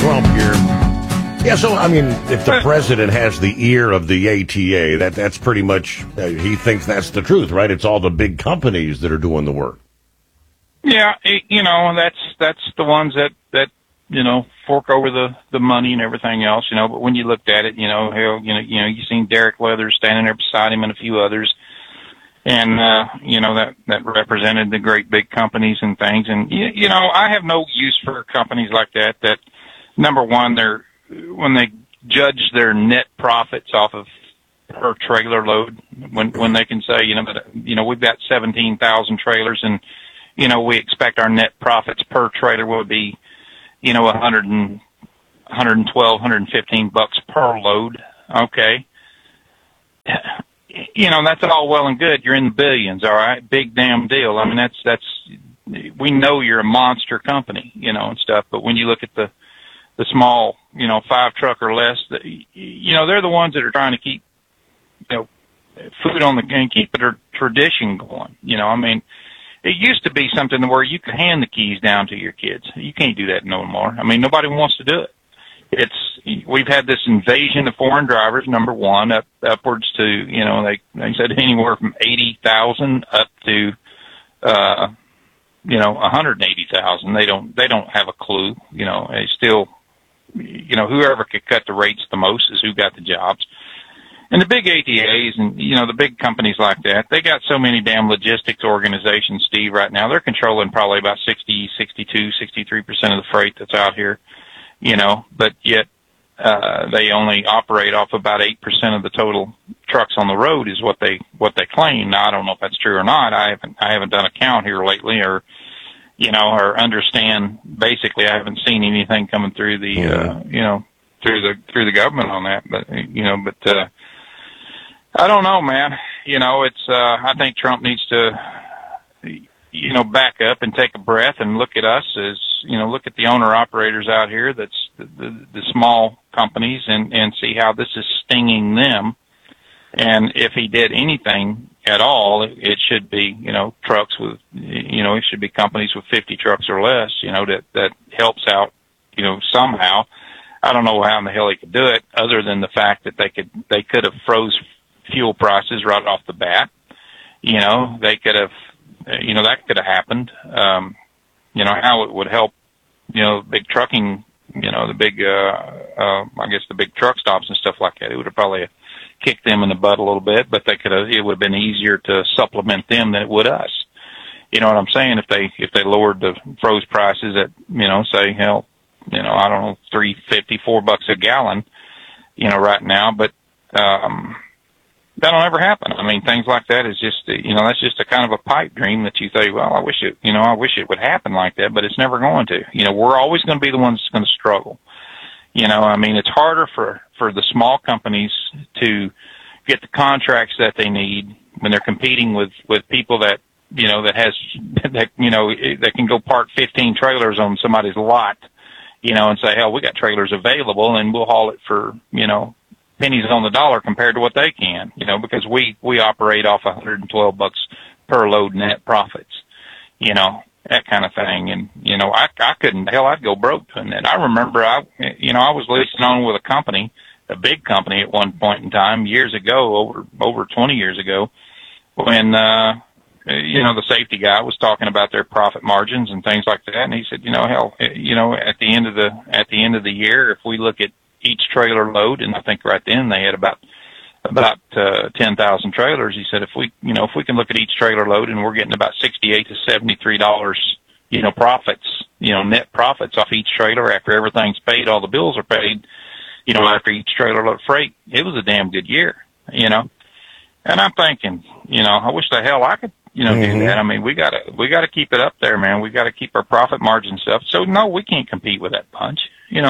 Trump here. Yeah, so, I mean, if the president has the ear of the ATA, that's pretty much, he thinks that's the truth, right? It's all the big companies that are doing the work. Yeah, that's the ones that fork over the money and everything else, but when you looked at it, you seen Derek Leathers standing there beside him and a few others. And, that represented the great big companies and things. And, I have no use for companies like that, number one, when they judge their net profits off of per trailer load, when they can say, we've got 17,000 trailers and, we expect our net profits per trailer will be, $112, $115 per load. Okay. That's all well and good. You're in the billions, all right? Big damn deal. I mean, we know you're a monster company, and stuff, but when you look at the small, 5 truck or less, they're the ones that are trying to keep, food on and keep a tradition going. I mean, it used to be something where you could hand the keys down to your kids. You can't do that no more. I mean, nobody wants to do it. We've had this invasion of foreign drivers, number one, upwards to, they said anywhere from 80,000 up to, 180,000. They don't have a clue, they still, whoever could cut the rates the most is who got the jobs. And the big ATAs and, the big companies like that, they got so many damn logistics organizations, Steve, right now. They're controlling probably about 60, 62, 63% of the freight that's out here. But yet, they only operate off about 8% of the total trucks on the road is what they claim. Now, I don't know if that's true or not. I haven't done a count here lately or understand. Basically, I haven't seen anything coming through the, through the government on that. But, I don't know, man. I think Trump needs to, back up and take a breath and look at us as, look at the owner-operators out here, that's the small companies, and see how this is stinging them. And if he did anything at all, it should be, trucks with, it should be companies with 50 trucks or less, that helps out, somehow. I don't know how in the hell he could do it, other than the fact that they could have froze fuel prices right off the bat. They could have, that could have happened. How it would help, big trucking, the big, I guess the big truck stops and stuff like that. It would have probably kicked them in the butt a little bit, but it would have been easier to supplement them than it would us. You know what I'm saying? If they lowered the froze prices at, say, hell, I don't know, $3.50, $4 a gallon, right now, but, that'll never happen. I mean, things like that is just, that's just a kind of a pipe dream that you say, well, I wish it would happen like that, but it's never going to. We're always going to be the ones that's going to struggle. I mean, it's harder for the small companies to get the contracts that they need when they're competing with people that, that can go park 15 trailers on somebody's lot, and say, hell, we got trailers available and we'll haul it for, pennies on the dollar compared to what they can, because we operate off $112 per load net profits, that kind of thing. And, I couldn't, hell, I'd go broke doing that. I remember I was leasing on with a company, a big company at one point in time, years ago, over 20 years ago, when, the safety guy was talking about their profit margins and things like that. And he said, hell, at the end of the year, if we look at each trailer load, and I think right then they had about 10,000 trailers. He said, if we can look at each trailer load and we're getting about $68 to $73, profits, net profits off each trailer after everything's paid, all the bills are paid, after each trailer load of freight, it was a damn good year, And I'm thinking, I wish the hell I could, do that. I mean, we gotta keep it up there, man. We gotta keep our profit margins up. So no, we can't compete with that bunch,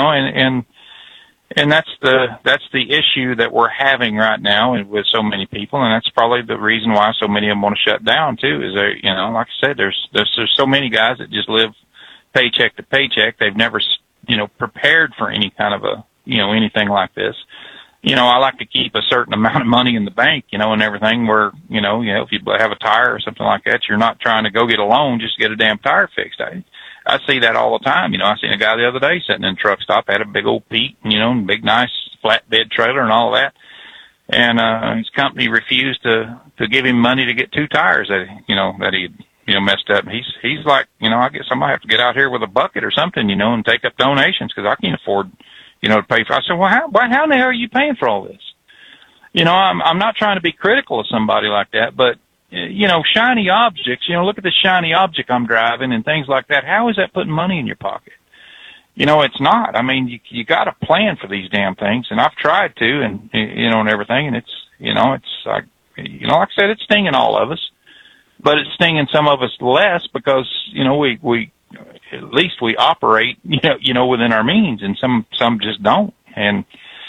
and that's the issue that we're having right now with so many people, and that's probably the reason why so many of them want to shut down too. Is there, like I said, there's so many guys that just live paycheck to paycheck. They've never, prepared for any kind of a, anything like this. I like to keep a certain amount of money in the bank, and everything where, if you have a tire or something like that, you're not trying to go get a loan just to get a damn tire fixed. I I see that all the time. I seen a guy the other day sitting in a truck stop, had a big old Pete, and big nice flatbed trailer and all that. And his company refused to give him money to get 2 tires that he messed up. He's like, I guess I might have to get out here with a bucket or something, and take up donations because I can't afford, to pay for. I said, well, how in the hell are you paying for all this? I'm not trying to be critical of somebody like that, but shiny objects. Look at the shiny object I'm driving and things like that. How is that putting money in your pocket? It's not. I mean, you got to plan for these damn things, and I've tried to, and and everything, and it's like like I said, it's stinging all of us, but it's stinging some of us less because we at least we operate within our means, and some just don't, and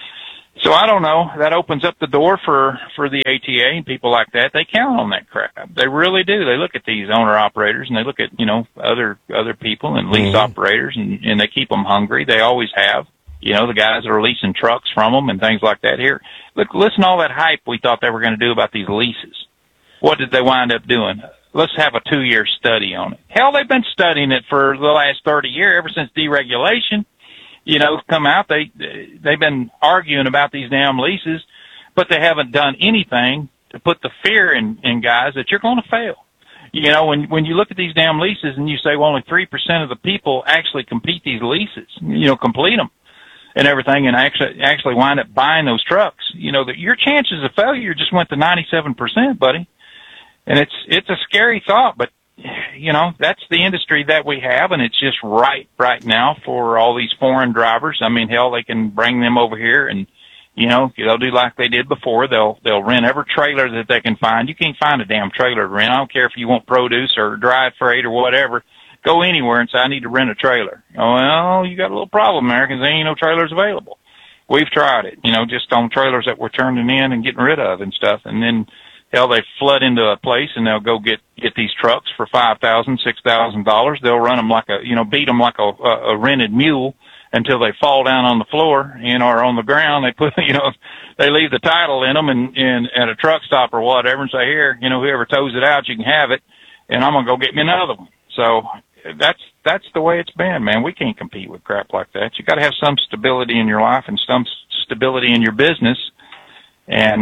so I don't know. That opens up the door for the ATA and people like that. They count on that crap. They really do. They look at these owner operators and they look at other people and lease operators and they keep them hungry. They always have. The guys that are leasing trucks from them and things like that. Here, look, listen to all that hype we thought they were going to do about these leases. What did they wind up doing? Let's have a 2-year study on it. Hell, they've been studying it for the last 30 years, ever since deregulation. Come out, they've been arguing about these damn leases, but they haven't done anything to put the fear in guys that you're going to fail. When you look at these damn leases and you say, well, only 3% of the people actually complete these leases, complete them and everything, and actually wind up buying those trucks, that your chances of failure just went to 97%, buddy. And it's a scary thought, but that's the industry that we have, and it's just right now for all these foreign drivers. I mean, hell, they can bring them over here and, they'll do like they did before. They'll rent every trailer that they can find. You can't find a damn trailer to rent. I don't care if you want produce or dry freight or whatever. Go anywhere and say, I need to rent a trailer. Oh, well, you got a little problem, Americans. There ain't no trailers available. We've tried it, just on trailers that we're turning in and getting rid of and stuff. And then, hell, they flood into a place and they'll go get these trucks for $5,000, $6,000. They'll run them like beat them like a rented mule until they fall down on the floor, or on the ground. They put, they leave the title in them and at a truck stop or whatever and say, here, whoever tows it out, you can have it, and I'm going to go get me another one. So that's the way it's been, man. We can't compete with crap like that. You got to have some stability in your life and some stability in your business. And,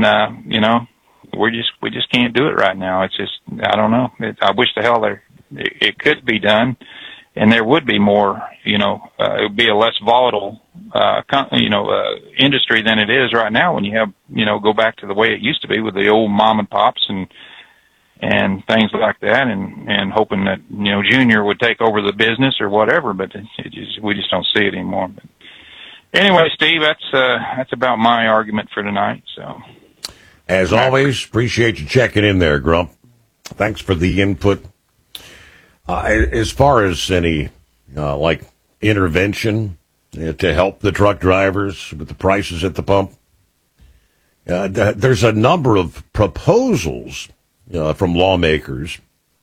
we just can't do it right now. It's just, I don't know. I wish the hell it could be done, and there would be more, it would be a less volatile, industry than it is right now when you have, go back to the way it used to be with the old mom and pops and things like that, and hoping that, Junior would take over the business or whatever, but we just don't see it anymore. But anyway, Steve, that's about my argument for tonight, so. As always, appreciate you checking in there, Grump. Thanks for the input. As far as any, intervention to help the truck drivers with the prices at the pump, there's a number of proposals from lawmakers,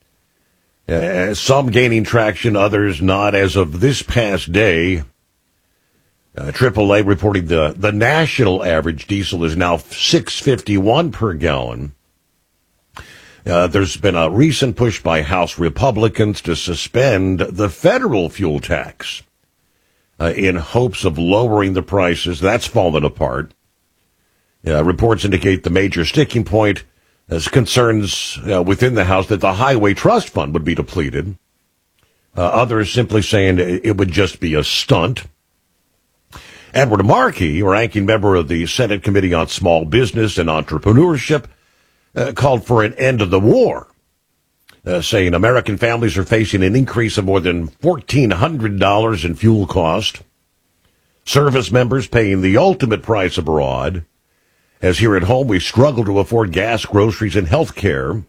some gaining traction, others not. As of this past day, AAA reporting the national average diesel is now $6.51 per gallon. There's been a recent push by House Republicans to suspend the federal fuel tax in hopes of lowering the prices. That's fallen apart. Reports indicate the major sticking point is concerns within the House that the Highway Trust Fund would be depleted. Others simply saying it would just be a stunt. Edward Markey, ranking member of the Senate Committee on Small Business and Entrepreneurship, called for an end of the war, saying American families are facing an increase of more than $1,400 in fuel cost. Service members paying the ultimate price abroad, as here at home we struggle to afford gas, groceries, and health care.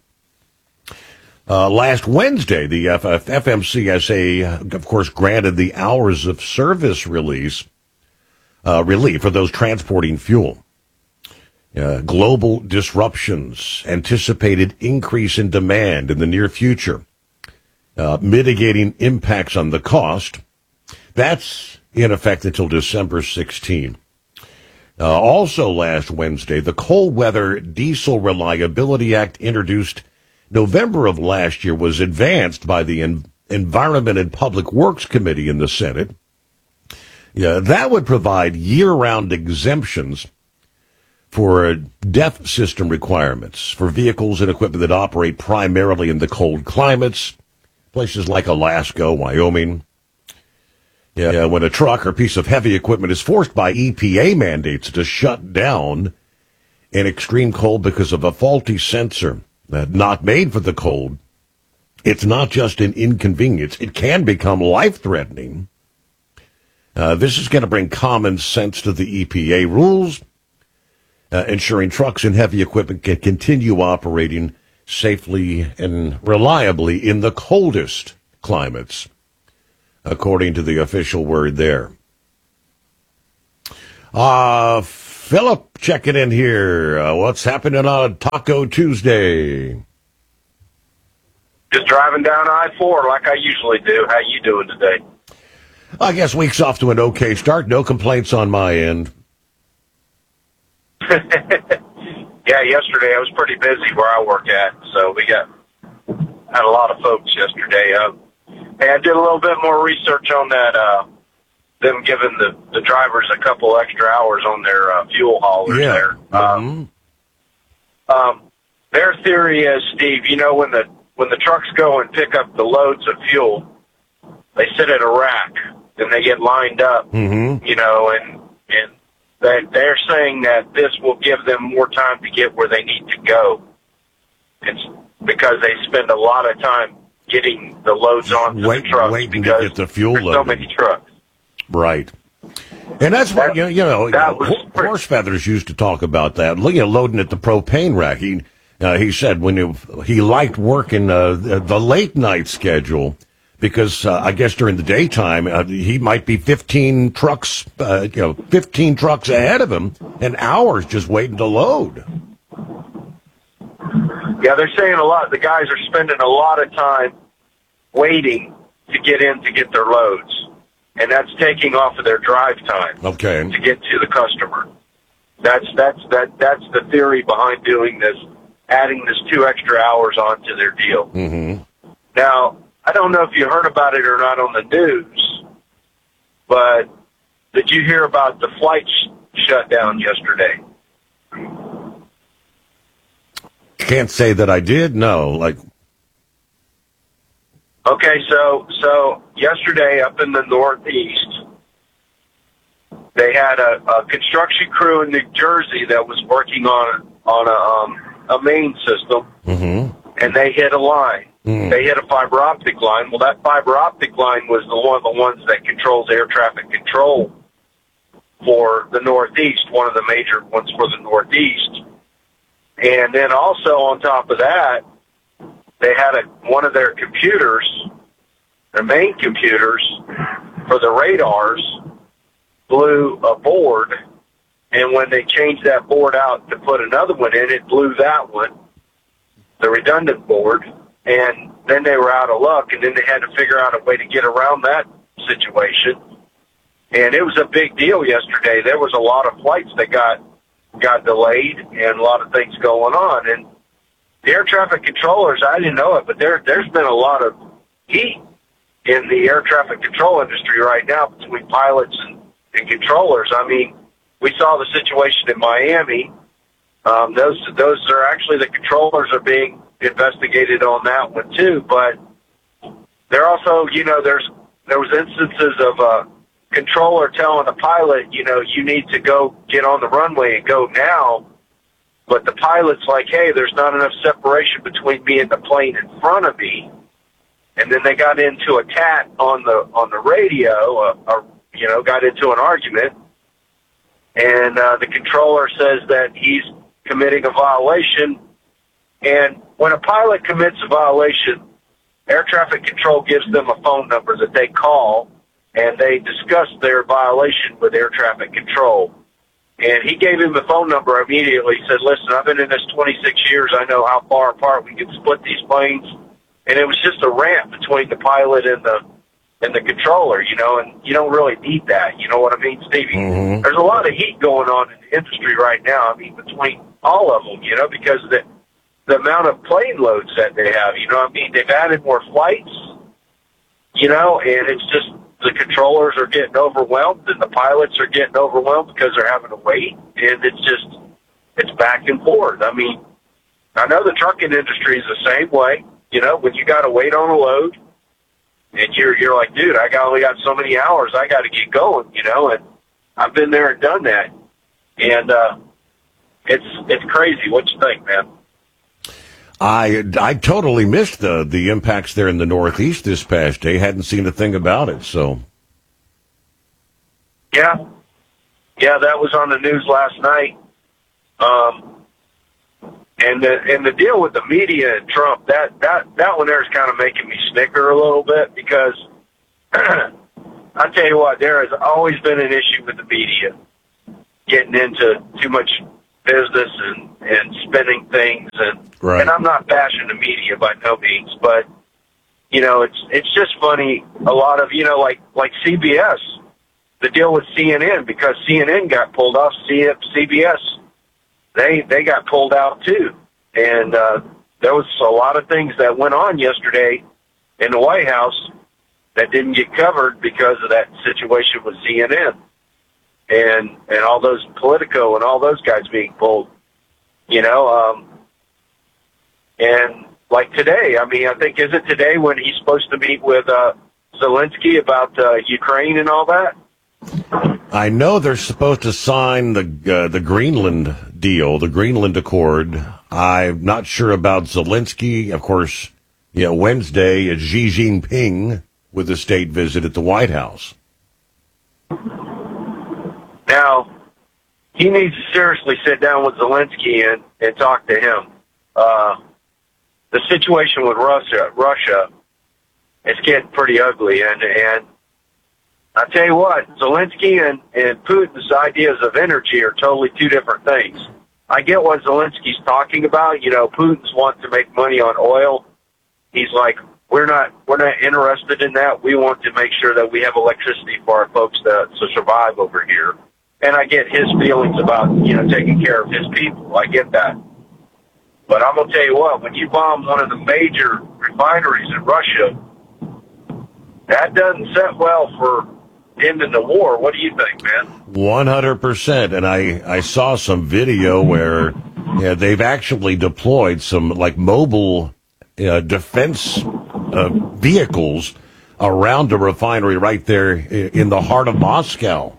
Last Wednesday, the FMCSA, of course, granted the hours of service relief for those transporting fuel. Global disruptions, anticipated increase in demand in the near future, mitigating impacts on the cost. That's in effect until December 16. Also last Wednesday, the Cold Weather Diesel Reliability Act, introduced November of last year, was advanced by the Environment and Public Works Committee in the Senate. Yeah, that would provide year-round exemptions for DEF system requirements for vehicles and equipment that operate primarily in the cold climates, places like Alaska, Wyoming. Yeah, when a truck or piece of heavy equipment is forced by EPA mandates to shut down in extreme cold because of a faulty sensor not made for the cold, it's not just an inconvenience. It can become life-threatening. This is going to bring common sense to the EPA rules, ensuring trucks and heavy equipment can continue operating safely and reliably in the coldest climates, according to the official word there. Philip, checking in here. What's happening on Taco Tuesday? Just driving down I-4 like I usually do. How you doing today? I guess week's off to an okay start. No complaints on my end. Yeah, yesterday I was pretty busy where I work at, so we had a lot of folks yesterday. Hey, I did a little bit more research on that, them giving the drivers a couple extra hours on their fuel haulers there. Their theory is, Steve, when the trucks go and pick up the loads of fuel, they sit at a rack and they get lined up, and they're saying that this will give them more time to get where they need to go. It's because they spend a lot of time getting the loads onto the trucks waiting to get the fuel there's loaded. so many trucks. Right. And that's what, horse feathers used to talk about that, loading at the propane rack. He said he liked working the late night schedule because I guess during the daytime he might be 15 trucks ahead of him and hours just waiting to load. Yeah, they're saying the guys are spending a lot of time waiting to get in to get their loads, and that's taking off of their drive time. Okay. To get to the customer. That's the theory behind doing this, adding this 2 extra hours onto their deal. Mm-hmm. Now, I don't know if you heard about it or not on the news, but did you hear about the flight shutdown yesterday? Can't say that I did. No, Okay, so yesterday up in the Northeast, they had a construction crew in New Jersey that was working on a main system, and they hit a line. They hit a fiber optic line. Well, that fiber optic line was one of the ones that controls air traffic control for the Northeast, one of the major ones for the Northeast. And then also on top of that, they had one of their computers, their main computers for the radars, blew a board, and when they changed that board out to put another one in, it blew that one, the redundant board, and then they were out of luck, and then they had to figure out a way to get around that situation. And it was a big deal yesterday. There was a lot of flights that got delayed and a lot of things going on. And the air traffic controllers, I didn't know it, but there's been a lot of heat in the air traffic control industry right now between pilots and controllers. I mean, we saw the situation in Miami. Those are actually, the controllers are being investigated on that one too, but there also, there was instances of a controller telling a pilot, you need to go get on the runway and go now. But the pilot's like, hey, there's not enough separation between me and the plane in front of me. And then they got into a tat on the radio, got into an argument. And the controller says that he's committing a violation. And when a pilot commits a violation, air traffic control gives them a phone number that they call, and they discuss their violation with air traffic control. And he gave him the phone number immediately. He said, listen, I've been in this 26 years. I know how far apart we can split these planes. And it was just a rant between the pilot and the controller, and you don't really need that. You know what I mean, Stevie? Mm-hmm. There's a lot of heat going on in the industry right now. I mean, between all of them, because the amount of plane loads that they have, I mean, they've added more flights. and it's just the controllers are getting overwhelmed and the pilots are getting overwhelmed because they're having to wait, and it's back and forth. I mean, I know the trucking industry is the same way. When you got to wait on a load, and you're like, dude, I only got so many hours, I got to get going, and I've been there and done that, and it's crazy. What you think, man? I totally missed the impacts there in the Northeast this past day. Hadn't seen a thing about it. So, yeah, that was on the news last night. And the deal with the media and Trump, that one there is kind of making me snicker a little bit, because I tell you what, there has always been an issue with the media getting into too much business and spinning things, and right. And I'm not bashing the media by no means, but it's just funny. A lot of like CBS, the deal with CNN, because CNN got pulled off, CBS they got pulled out too, and there was a lot of things that went on yesterday in the White House that didn't get covered because of that situation with CNN. And all those Politico and all those guys being pulled, and like today, I mean, I think, is it today when he's supposed to meet with Zelensky about Ukraine and all that? I know they're supposed to sign the Greenland deal, the Greenland Accord. I'm not sure about Zelensky. Of course, Wednesday is Xi Jinping with a state visit at the White House. Now, he needs to seriously sit down with Zelensky and talk to him. The situation with Russia, it's getting pretty ugly. And I tell you what, Zelensky and Putin's ideas of energy are totally two different things. I get what Zelensky's talking about. Putin's wanting to make money on oil. He's like, we're not interested in that. We want to make sure that we have electricity for our folks to survive over here. And I get his feelings about, taking care of his people. I get that. But I'm going to tell you what, when you bomb one of the major refineries in Russia, that doesn't set well for ending the war. What do you think, man? 100%. And I saw some video where they've actually deployed some mobile defense vehicles around the refinery right there in the heart of Moscow.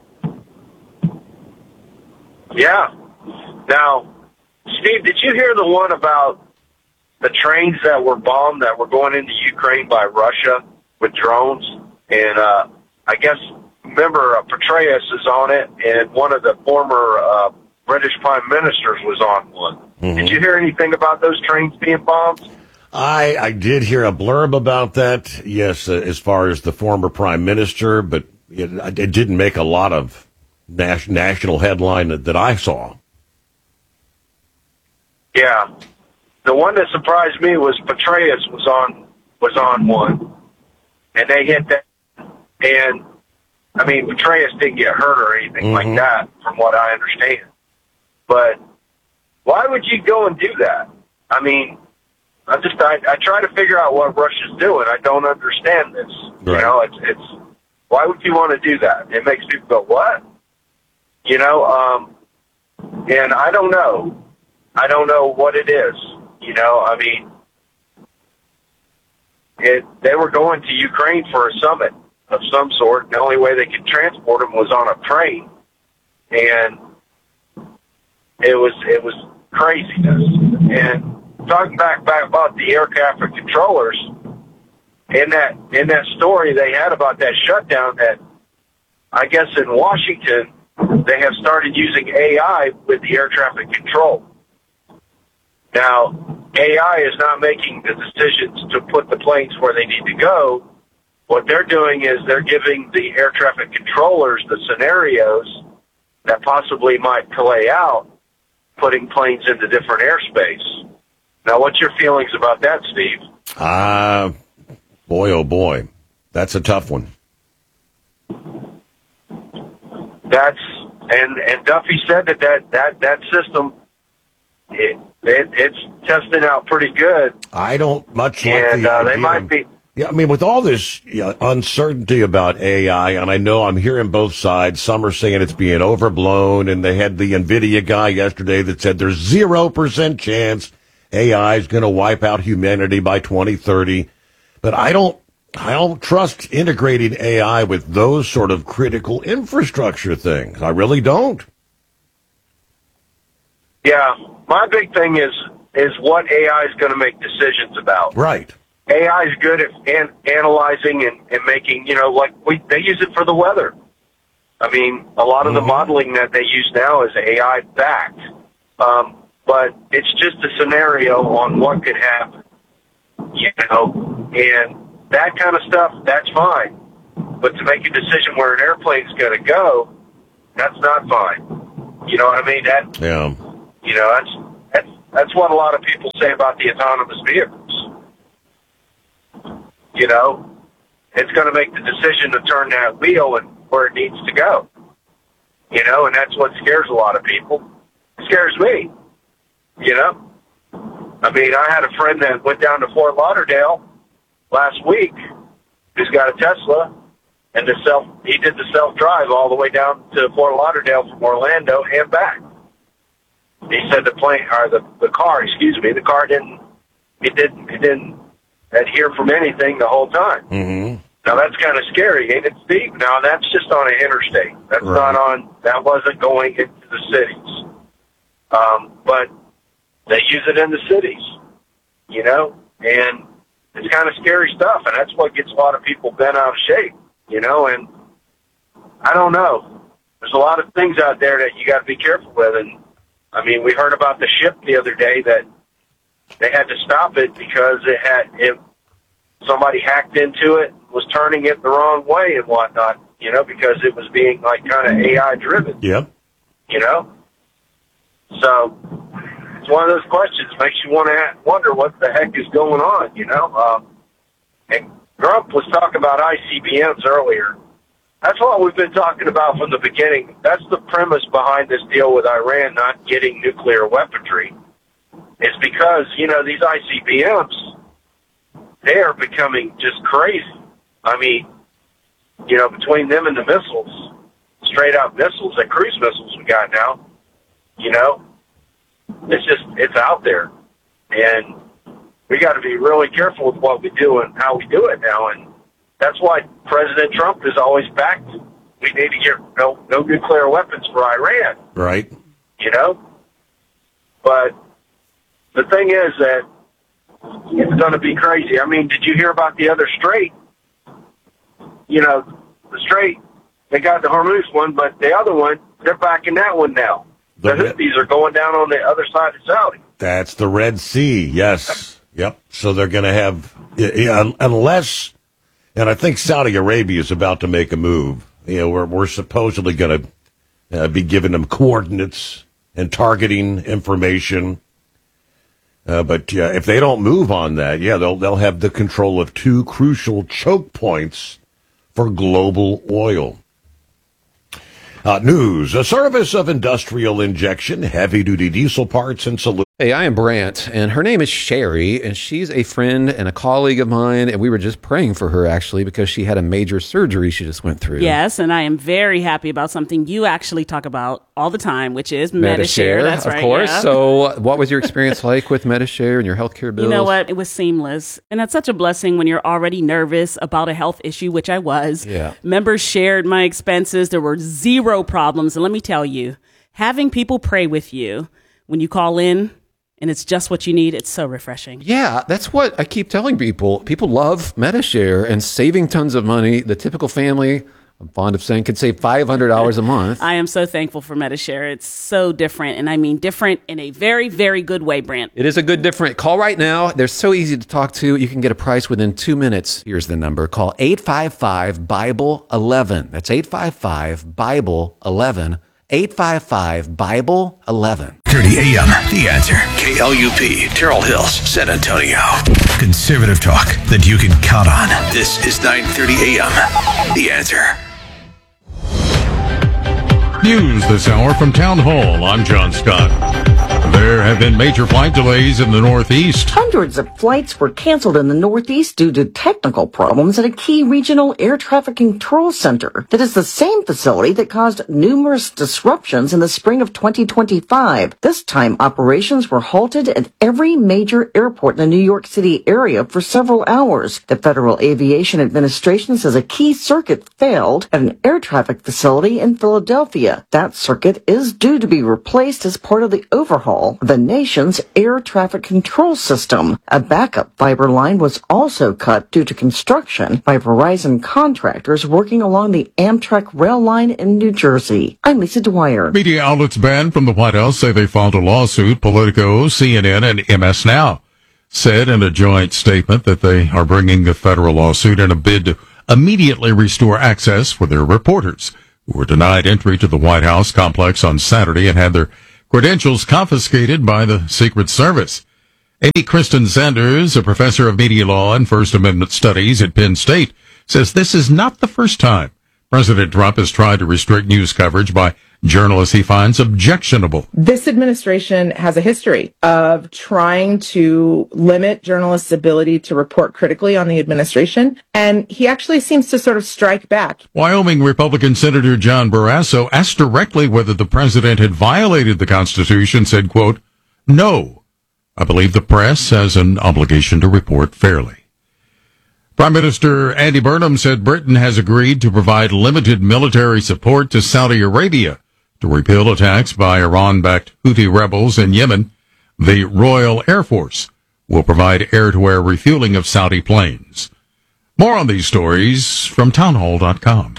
Yeah. Now, Steve, did you hear the one about the trains that were bombed that were going into Ukraine by Russia with drones? And I guess, remember, Petraeus is on it, and one of the former British prime ministers was on one. Mm-hmm. Did you hear anything about those trains being bombed? I did hear a blurb about that, yes, as far as the former prime minister, but it didn't make a lot of national headline that I saw. Yeah. The one that surprised me was Petraeus was on one, and they hit that. And, I mean, Petraeus didn't get hurt or anything like that, from what I understand. But why would you go and do that? I mean, I try to figure out what Russia's doing. I don't understand this. Right. It's why would you want to do that? It makes people go, what? And I don't know. I don't know what it is. I mean, they were going to Ukraine for a summit of some sort. The only way they could transport them was on a train, and it was craziness. And talking back about the air traffic controllers, in that story they had about that shutdown, that I guess in Washington they have started using AI with the air traffic control. Now, AI is not making the decisions to put the planes where they need to go. What they're doing is they're giving the air traffic controllers the scenarios that possibly might play out, putting planes into different airspace. Now, what's your feelings about that, Steve? Boy, oh boy, that's a tough one. And Duffy said that system, it's testing out pretty good. I don't much like and the idea. they might be. Yeah, I mean, with all this uncertainty about AI, and I know I'm hearing both sides, some are saying it's being overblown, and they had the NVIDIA guy yesterday that said there's 0% chance AI is going to wipe out humanity by 2030. But I don't trust integrating AI with those sort of critical infrastructure things. I really don't. Yeah, my big thing is what AI is going to make decisions about. Right. AI is good at analyzing and making, they use it for the weather. I mean, a lot of the modeling that they use now is AI backed. But it's just a scenario on what could happen, and that kind of stuff, that's fine. But to make a decision where an airplane's going to go, that's not fine. You know what I mean? That's what a lot of people say about the autonomous vehicles. It's going to make the decision to turn that wheel and where it needs to go. And that's what scares a lot of people. It scares me. I mean, I had a friend that went down to Fort Lauderdale last week who's got a Tesla, and he did the self-drive all the way down to Fort Lauderdale from Orlando and back. He said the car didn't adhere from anything the whole time. Mm-hmm. Now that's kind of scary, ain't it, Steve? Now that's just on an interstate. That wasn't going into the cities. But they use it in the cities, and it's kind of scary stuff, and that's what gets a lot of people bent out of shape, and I don't know. There's a lot of things out there that you got to be careful with, and I mean, we heard about the ship the other day that they had to stop it because somebody hacked into it, was turning it the wrong way and whatnot, because it was being like kind of AI driven. Yep. So it's one of those questions makes you wonder what the heck is going on, And Grump was talking about ICBMs earlier. That's what we've been talking about from the beginning. That's the premise behind this deal with Iran not getting nuclear weaponry. It's because, these ICBMs, they are becoming just crazy. I mean, between them and the missiles, straight out missiles, and cruise missiles we got now, it's out there. And we got to be really careful with what we do and how we do it now. And that's why President Trump is always backed. We need to get no nuclear weapons for Iran. Right. But the thing is that it's going to be crazy. I mean, did you hear about the other strait? The strait, they got the Hormuz one, but the other one, they're back in that one now. The Houthis are going down on the other side of Saudi. That's the Red Sea, yes. Yep. So they're going to have, unless, and I think Saudi Arabia is about to make a move. We're supposedly going to be giving them coordinates and targeting information. But if they don't move on that, they'll have the control of two crucial choke points for global oil. News, a service of industrial injection, heavy-duty diesel parts and solutions. Hey, I am Brant, and her name is Sherry, and she's a friend and a colleague of mine, and we were just praying for her, actually, because she had a major surgery she just went through. Yes, and I am very happy about something you actually talk about all the time, which is Medi-Share. That's right, of course. Yeah. So what was your experience like with Medi-Share and your healthcare bills? You know what? It was seamless, and that's such a blessing when you're already nervous about a health issue, which I was. Yeah. Members shared my expenses. There were zero problems, and let me tell you, having people pray with you when you call in, and it's just what you need. It's so refreshing. Yeah, that's what I keep telling people. People love Medi-Share and saving tons of money. The typical family, I'm fond of saying, could save $500 a month. I am so thankful for Medi-Share. It's so different, and I mean different in a very, very good way, Brant. It is a good different. Call right now. They're so easy to talk to. You can get a price within 2 minutes. Here's the number. Call 855-BIBLE-11. That's 855-BIBLE-11. 855-BIBLE-11. 30 a.m. The Answer. KLUP, Terrell Hills, San Antonio. Conservative talk that you can count on. This is 9:30 a.m. The Answer. News this hour from Town Hall. I'm John Scott. There have been major flight delays in the Northeast. Hundreds of flights were canceled in the Northeast due to technical problems at a key regional air traffic control center that is the same facility that caused numerous disruptions in the spring of 2025. This time, operations were halted at every major airport in the New York City area for several hours. The Federal Aviation Administration says a key circuit failed at an air traffic facility in Philadelphia. That circuit is due to be replaced as part of the overhaul of the nation's air traffic control system. A backup fiber line was also cut due to construction by Verizon contractors working along the Amtrak rail line in New Jersey. I'm Lisa Dwyer. Media outlets banned from the White House say they filed a lawsuit. Politico, CNN, and MS Now said in a joint statement that they are bringing the federal lawsuit in a bid to immediately restore access for their reporters who were denied entry to the White House complex on Saturday and had their credentials confiscated by the Secret Service. Amy Kristen Sanders, a professor of media law and First Amendment studies at Penn State, says this is not the first time President Trump has tried to restrict news coverage by journalists he finds objectionable. This administration has a history of trying to limit journalists' ability to report critically on the administration, and he actually seems to sort of strike back. Wyoming Republican Senator John Barrasso, asked directly whether the president had violated the Constitution, said, quote, "No, I believe the press has an obligation to report fairly." Prime Minister Andy Burnham said Britain has agreed to provide limited military support to Saudi Arabia to repel attacks by Iran-backed Houthi rebels in Yemen. The Royal Air Force will provide air-to-air refueling of Saudi planes. More on these stories from townhall.com.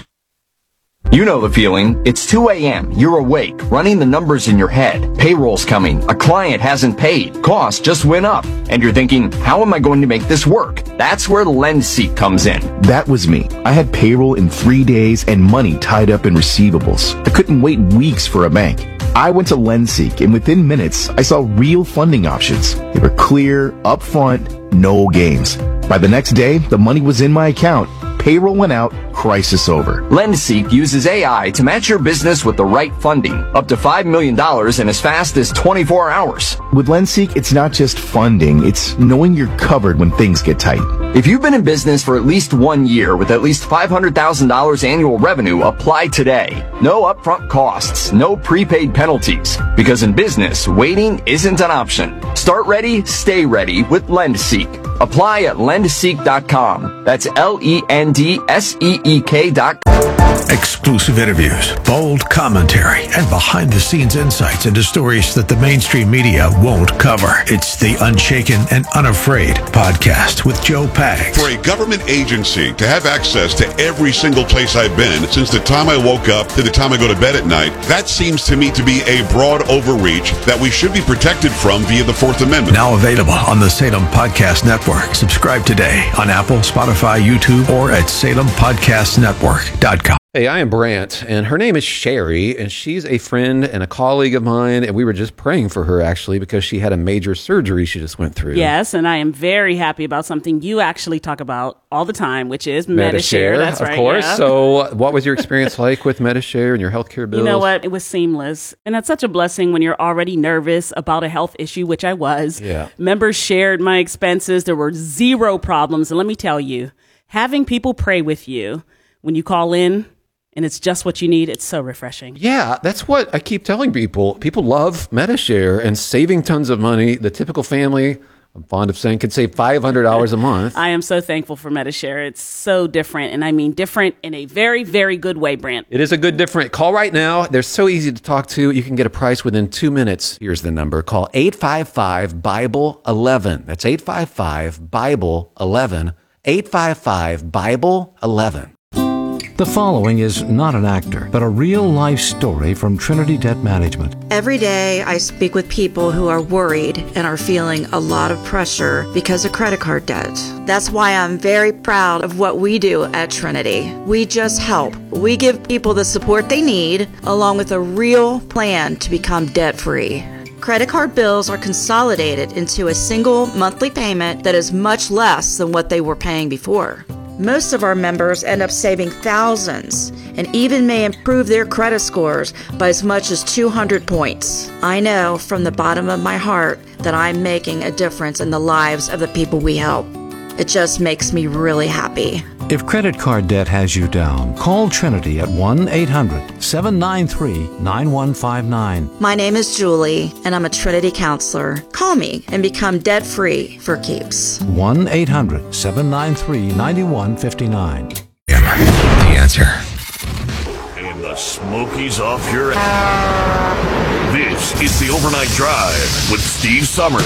You know the feeling. It's 2 a.m. You're awake, running the numbers in your head. Payroll's coming. A client hasn't paid. Costs just went up. And you're thinking, how am I going to make this work? That's where LendSeek comes in. That was me. I had payroll in 3 days and money tied up in receivables. I couldn't wait weeks for a bank. I went to LendSeek, and within minutes, I saw real funding options. They were clear, upfront, no games. By the next day, the money was in my account. Payroll went out, crisis over. LendSeek uses AI to match your business with the right funding, up to $5 million in as fast as 24 hours. With LendSeek, it's not just funding, it's knowing you're covered when things get tight. If you've been in business for at least 1 year with at least $500,000 annual revenue, apply today. No upfront costs, no prepaid penalties. Because in business, waiting isn't an option. Start ready, stay ready with LendSeek. Apply at lendseek.com. That's LENDSEEK.com. Exclusive interviews, bold commentary, and behind-the-scenes insights into stories that the mainstream media won't cover. It's the Unshaken and Unafraid podcast with Joe Pags. For a government agency to have access to every single place I've been since the time I woke up to the time I go to bed at night, that seems to me to be a broad overreach that we should be protected from via the Fourth Amendment. Now available on the Salem Podcast Network. Subscribe today on Apple, Spotify, YouTube, or at SalemPodcastNetwork.com. Hey, I am Brant, and her name is Sherry, and she's a friend and a colleague of mine, and we were just praying for her, actually, because she had a major surgery she just went through. Yes, and I am very happy about something you actually talk about all the time, which is Medi-Share. That's right. Of course. Yeah. So what was your experience like with Medi-Share and your healthcare bills? You know what? It was seamless. And that's such a blessing when you're already nervous about a health issue, which I was. Yeah. Members shared my expenses. There were zero problems. And let me tell you, having people pray with you when you call in, and it's just what you need, it's so refreshing. Yeah, that's what I keep telling people. People love Medi-Share and saving tons of money. The typical family, I'm fond of saying, could save $500 a month. I am so thankful for Medi-Share. It's so different, and I mean different in a very, very good way, Brant. It is a good different. Call right now. They're so easy to talk to. You can get a price within 2 minutes. Here's the number. Call 855-BIBLE-11. That's 855-BIBLE-11. 855-BIBLE-11. The following is not an actor, but a real-life story from Trinity Debt Management. Every day, I speak with people who are worried and are feeling a lot of pressure because of credit card debt. That's why I'm very proud of what we do at Trinity. We just help. We give people the support they need, along with a real plan to become debt-free. Credit card bills are consolidated into a single monthly payment that is much less than what they were paying before. Most of our members end up saving thousands and even may improve their credit scores by as much as 200 points. I know from the bottom of my heart that I'm making a difference in the lives of the people we help. It just makes me really happy. If credit card debt has you down, call Trinity at 1-800-793-9159. My name is Julie, and I'm a Trinity counselor. Call me and become debt-free for keeps. 1-800-793-9159. The answer. And the Smokies off your ass. This is the Overnight Drive with Steve Summers.